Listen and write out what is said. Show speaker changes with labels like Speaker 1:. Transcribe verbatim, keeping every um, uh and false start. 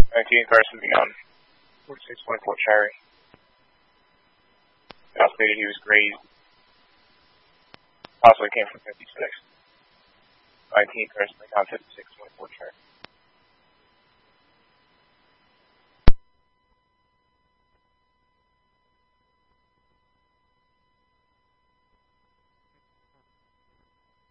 Speaker 1: nineteenth person beyond forty-six point four Cherry. Now stated he was grazed. Possibly came from fifty-six. nineteenth person beyond fifty-six point four Cherry.